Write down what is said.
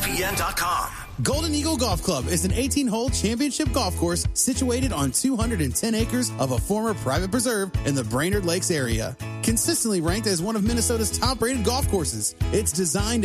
ESPN.com. Golden Eagle Golf Club is an 18-hole championship golf course situated on 210 acres of a former private preserve in the Brainerd Lakes area. Consistently ranked as one of Minnesota's top-rated golf courses, it's designed